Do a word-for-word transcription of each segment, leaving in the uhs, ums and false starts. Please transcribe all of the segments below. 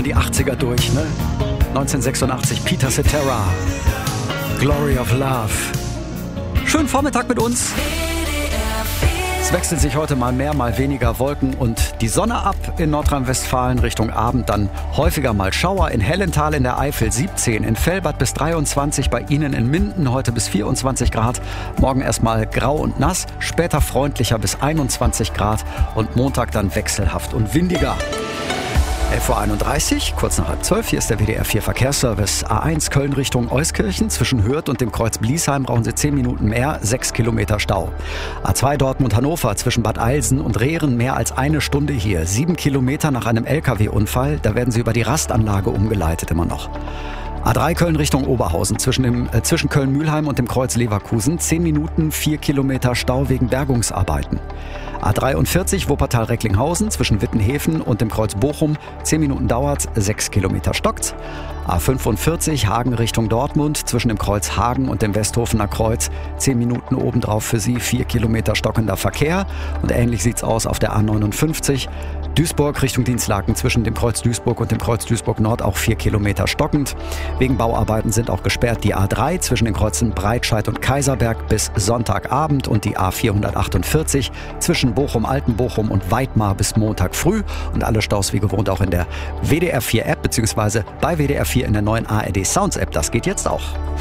man die achtziger durch, ne? neunzehnhundertsechsundachtzig, Peter Cetera, Glory of Love. Schönen Vormittag mit uns. Es wechseln sich heute mal mehr, mal weniger Wolken und die Sonne ab in Nordrhein-Westfalen. Richtung Abend dann häufiger mal Schauer. In Hellental in der Eifel siebzehn, in Velbert bis dreiundzwanzig, bei Ihnen in Minden heute bis vierundzwanzig Grad. Morgen erstmal grau und nass, später freundlicher bis einundzwanzig Grad und Montag dann wechselhaft und windiger. elf Uhr einunddreißig, kurz nach halb zwölf, hier ist der W D R vier Verkehrsservice. A eins Köln Richtung Euskirchen, zwischen Hürth und dem Kreuz Bliesheim brauchen Sie zehn Minuten mehr, sechs Kilometer Stau. A zwei Dortmund Hannover, zwischen Bad Eilsen und Rehren mehr als eine Stunde hier, sieben Kilometer nach einem L K W-Unfall, da werden Sie über die Rastanlage umgeleitet immer noch. A drei Köln Richtung Oberhausen, zwischen, dem, äh, zwischen Köln-Mühlheim und dem Kreuz Leverkusen, zehn Minuten, vier Kilometer Stau wegen Bergungsarbeiten. A dreiundvierzig Wuppertal-Recklinghausen, zwischen Wittenhäfen und dem Kreuz Bochum, zehn Minuten dauert, sechs Kilometer stockt. A fünfundvierzig Hagen Richtung Dortmund, zwischen dem Kreuz Hagen und dem Westhofener Kreuz, zehn Minuten obendrauf für Sie, vier Kilometer stockender Verkehr. Und ähnlich sieht's aus auf der A neunundfünfzig. Duisburg Richtung Dinslaken, zwischen dem Kreuz Duisburg und dem Kreuz Duisburg Nord auch vier Kilometer stockend. Wegen Bauarbeiten sind auch gesperrt die A drei zwischen den Kreuzen Breitscheid und Kaiserberg bis Sonntagabend und die A vierhundertachtundvierzig zwischen Bochum-Altenbochum und Weidmar bis Montag früh. Und alle Staus wie gewohnt auch in der W D R vier App beziehungsweise bei W D R vier in der neuen A R D Sounds App. Das geht jetzt auch.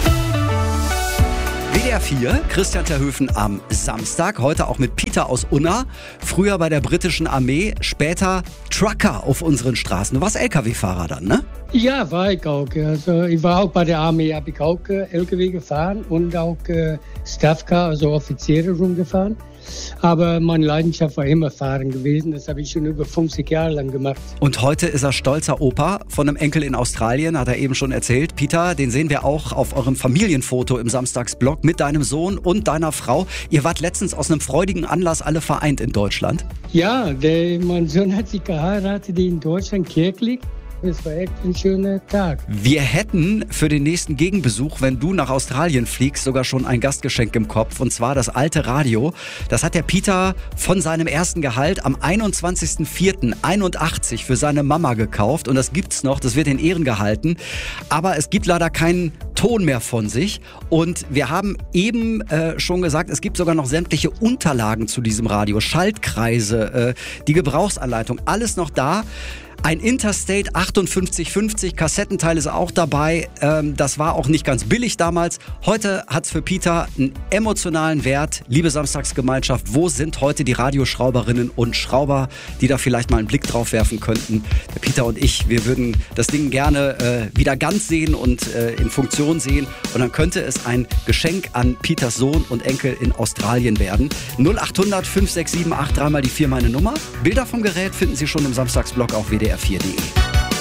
W D R vier, Christian Terhöfen am Samstag, heute auch mit Peter aus Unna, früher bei der britischen Armee, später Trucker auf unseren Straßen. Du warst L K W-Fahrer dann, ne? Ja, war ich auch. Also ich war auch bei der Armee, habe ich auch äh, L K W gefahren und auch äh, Staffcar, also Offiziere rumgefahren. Aber meine Leidenschaft war immer Fahren gewesen. Das habe ich schon über fünfzig Jahre lang gemacht. Und heute ist er stolzer Opa von einem Enkel in Australien, hat er eben schon erzählt. Peter, den sehen wir auch auf eurem Familienfoto im Samstagsblog mit deinem Sohn und deiner Frau. Ihr wart letztens aus einem freudigen Anlass alle vereint in Deutschland. Ja, der, mein Sohn hat sich geheiratet in Deutschland, kirchlich. Es war echt ein schöner Tag. Wir hätten für den nächsten Gegenbesuch, wenn du nach Australien fliegst, sogar schon ein Gastgeschenk im Kopf. Und zwar das alte Radio. Das hat der Peter von seinem ersten Gehalt am einundzwanzigster vierter einundachtzig für seine Mama gekauft. Und das gibt's noch, das wird in Ehren gehalten. Aber es gibt leider keinen Ton mehr von sich. Und wir haben eben äh, schon gesagt, es gibt sogar noch sämtliche Unterlagen zu diesem Radio. Schaltkreise, äh, die Gebrauchsanleitung, alles noch da. Ein Interstate achtundfünfzig fünfzig, Kassettenteil ist auch dabei. Ähm, das war auch nicht ganz billig damals. Heute hat's für Peter einen emotionalen Wert. Liebe Samstagsgemeinschaft, wo sind heute die Radioschrauberinnen und Schrauber, die da vielleicht mal einen Blick drauf werfen könnten? Der Peter und ich, wir würden das Ding gerne äh, wieder ganz sehen und äh, in Funktion sehen. Und dann könnte es ein Geschenk an Peters Sohn und Enkel in Australien werden. null achthundert fünf sechs sieben acht, dreimal die vier meine Nummer. Bilder vom Gerät finden Sie schon im Samstagsblog auf W D R vier punkt de.